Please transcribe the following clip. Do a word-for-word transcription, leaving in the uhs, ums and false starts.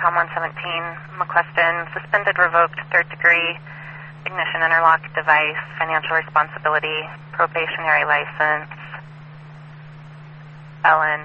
Tom one seventeen, McQuestion, suspended, revoked, third degree, ignition interlock device, financial responsibility, probationary license, Ellen.